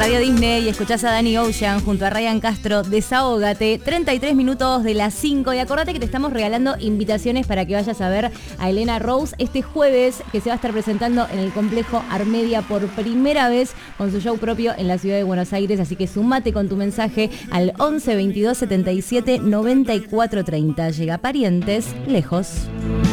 Radio Disney y escuchás a Danny Ocean junto a Ryan Castro. Desahógate, 33 minutos de las 5. Y acordate que te estamos regalando invitaciones para que vayas a ver a Elena Rose este jueves, que se va a estar presentando en el complejo Armedia por primera vez con su show propio en la ciudad de Buenos Aires. Así que sumate con tu mensaje al 11 22 77 94 30. Llega Parientes Lejos.